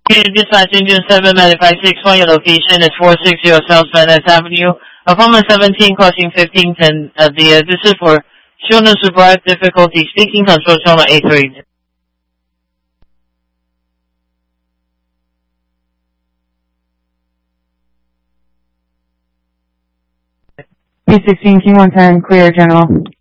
Dispatch Engine 79561, your location is 460 South Van Ness Avenue, apartment 17, crossing 1510. This is for children who have difficulty speaking, control channel 83. P16 King 110, clear general.